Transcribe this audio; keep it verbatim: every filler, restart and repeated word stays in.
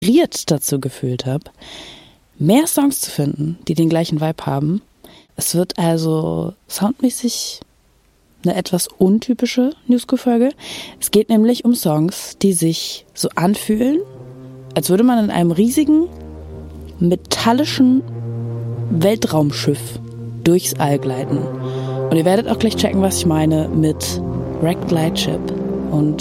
dazu gefühlt habe, mehr Songs zu finden, die den gleichen Vibe haben. Es wird also soundmäßig eine etwas untypische Newsco-Folge. Es geht nämlich um Songs, die sich so anfühlen, als würde man in einem riesigen, metallischen Weltraumschiff durchs All gleiten. Und ihr werdet auch gleich checken, was ich meine mit Wrecked Lightship und